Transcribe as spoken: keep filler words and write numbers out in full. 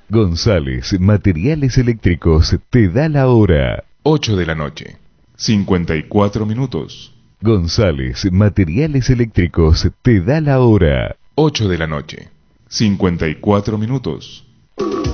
González Materiales Eléctricos te da la hora. ocho de la noche, cincuenta y cuatro minutos. González Materiales Eléctricos te da la hora. ocho de la noche, cincuenta y cuatro minutos.